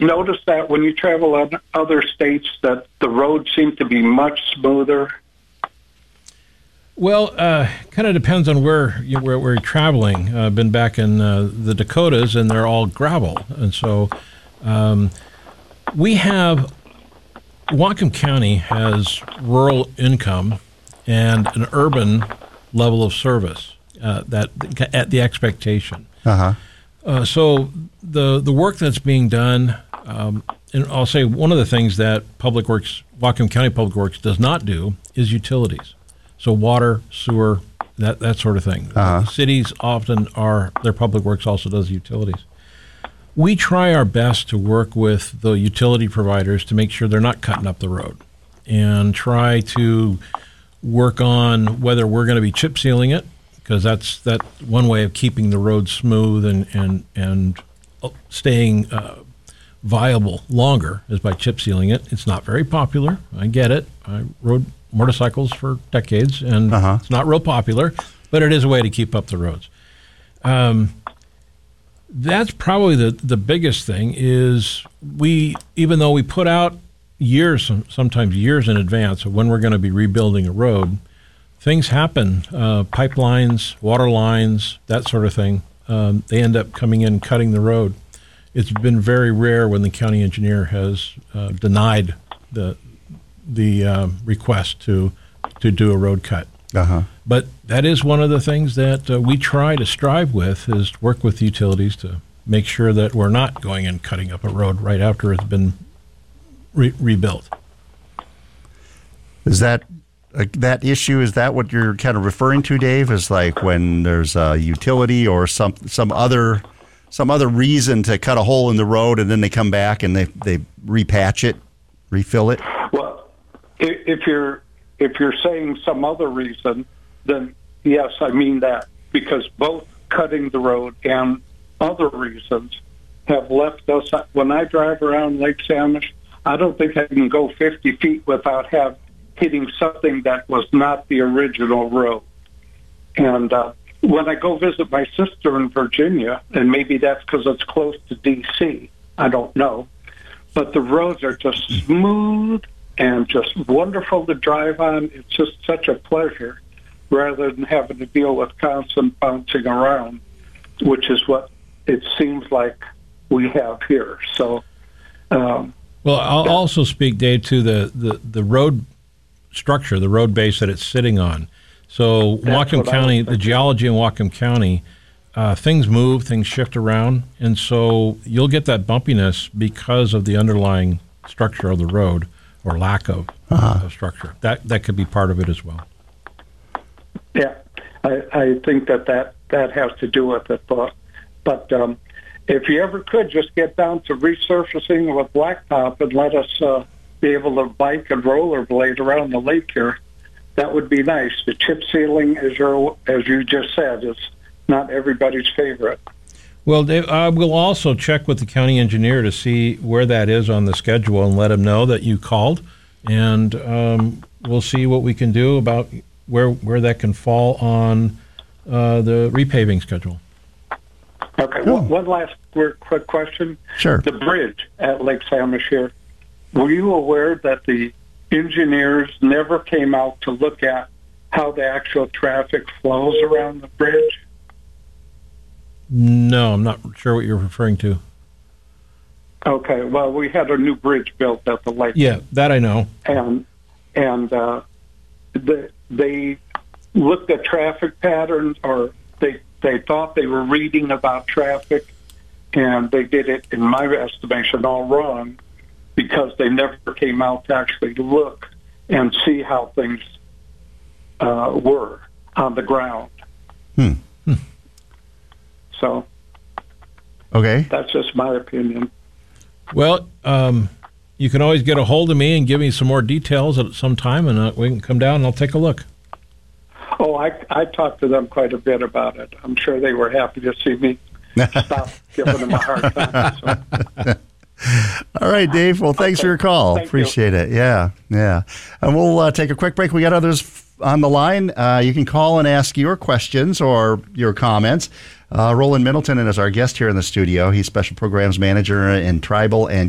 notice that when you travel in other states that the roads seem to be much smoother? Well, kind of depends on where you're traveling. I've been back in the Dakotas, and they're all gravel. And so Whatcom County has rural income and an urban level of service that at the expectation. Uh-huh. So the work that's being done, and I'll say one of the things that Whatcom County Public Works does not do is utilities. So water, sewer, that sort of thing. Uh-huh. Cities often their public works also does utilities. We try our best to work with the utility providers to make sure they're not cutting up the road, and try to work on whether we're going to be chip sealing it, because that's one way of keeping the road smooth and staying viable longer is by chip sealing it. It's not very popular. I get it. I rode motorcycles for decades, and It's not real popular, but it is a way to keep up the roads. That's probably the biggest thing is even though we put out sometimes years in advance of when we're going to be rebuilding a road, things happen, pipelines, water lines, that sort of thing. They end up coming in, cutting the road. It's been very rare when the county engineer has denied the request to do a road cut. Uh-huh. But that is one of the things that we try to strive with, is to work with the utilities to make sure that we're not going and cutting up a road right after it's been rebuilt. Is that issue, is that what you're kind of referring to, Dave? Is like when there's a utility or some other reason to cut a hole in the road, and then they come back and they repatch it, refill it? Well, if you're saying some other reason, then yes, I mean that, because both cutting the road and other reasons have left us. When I drive around Lake Sammamish, I don't think I can go 50 feet without hitting something that was not the original road. And when I go visit my sister in Virginia, and maybe that's because it's close to D.C., I don't know, but the roads are just smooth and just wonderful to drive on. It's just such a pleasure, rather than having to deal with constant bouncing around, which is what it seems like we have here. So, well, I'll also speak, Dave, to the road structure, the road base that it's sitting on. So Whatcom County, the geology in Whatcom County, things move, things shift around, and so you'll get that bumpiness because of the underlying structure of the road, or lack of structure. That could be part of it as well. Yeah, I think that has to do with it. But if you ever could just get down to resurfacing with blacktop and let us be able to bike and rollerblade around the lake here, that would be nice. The chip sealing, as you just said, is not everybody's favorite. Well, Dave, we'll also check with the county engineer to see where that is on the schedule and let him know that you called, and we'll see what we can do about where that can fall on the repaving schedule. Okay, one last quick question. Sure. The bridge at Lake Sammamish here, were you aware that the engineers never came out to look at how the actual traffic flows around the bridge? No, I'm not sure what you're referring to. Okay, well, we had a new bridge built at the lake. Yeah, that I know. And they looked at traffic patterns, or they thought they were reading about traffic, and they did it, in my estimation, all wrong, because they never came out to actually look and see how things were on the ground. So, okay, that's just my opinion. Well, you can always get a hold of me and give me some more details at some time, and we can come down and I'll take a look. Oh, I talked to them quite a bit about it. I'm sure they were happy to see me stop giving them a hard time. So. All right, Dave. Well, thanks for your call. Appreciate it. Yeah. And we'll take a quick break. We got others on the line. You can call and ask your questions or your comments. Roland Middleton is our guest here in the studio. He's Special Programs Manager in Tribal and